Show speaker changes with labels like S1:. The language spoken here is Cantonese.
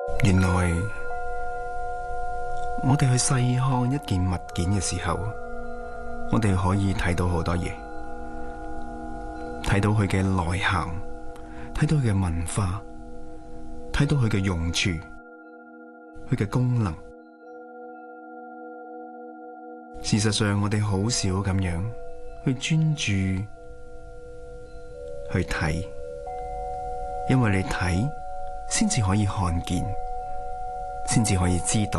S1: 原來我哋去細看一件物件嘅時候，我哋可以睇到好多嘢，睇到佢嘅內涵，睇到佢嘅文化，睇到佢嘅用處，佢嘅功能。事實上，我哋好少咁樣去專注去睇，因為你睇先至可以看見，先至可以知道。